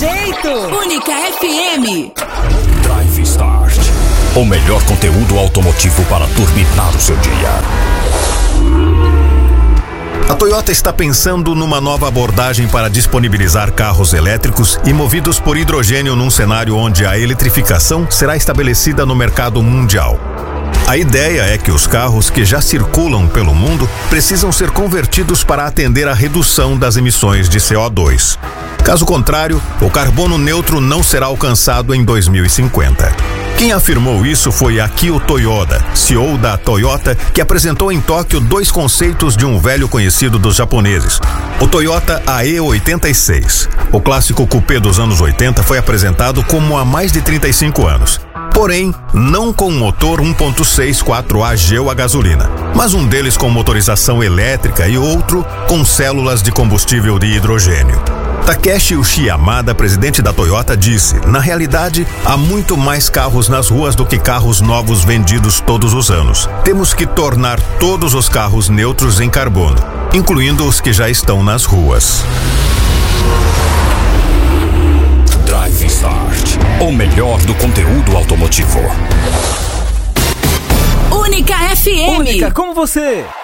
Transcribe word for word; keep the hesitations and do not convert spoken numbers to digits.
jeito. Única F M. Drive Start. O melhor conteúdo automotivo para turbinar o seu dia. A Toyota está pensando numa nova abordagem para disponibilizar carros elétricos e movidos por hidrogênio num cenário onde a eletrificação será estabelecida no mercado mundial. A ideia é que os carros que já circulam pelo mundo precisam ser convertidos para atender à redução das emissões de C O dois. Caso contrário, o carbono neutro não será alcançado em dois mil e cinquenta. Quem afirmou isso foi Akio Toyoda, C E O da Toyota, que apresentou em Tóquio dois conceitos de um velho conhecido dos japoneses, o Toyota A E oitenta e seis. O clássico coupé dos anos oitenta foi apresentado como há mais de trinta e cinco anos. Porém, não com motor um ponto seis quatro A G a gasolina, mas um deles com motorização elétrica e outro com células de combustível de hidrogênio. Takeshi Uchiyamada, presidente da Toyota, disse: na realidade, há muito mais carros nas ruas do que carros novos vendidos todos os anos. Temos que tornar todos os carros neutros em carbono, incluindo os que já estão nas ruas. Drive Start. O melhor do conteúdo automotivo. Única F M. Única como você.